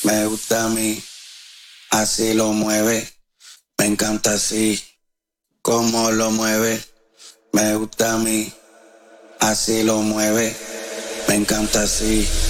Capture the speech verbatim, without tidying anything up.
me gusta a mí, así lo mueve, me encanta así, como lo mueve, me gusta a mí, así lo mueve, me encanta así.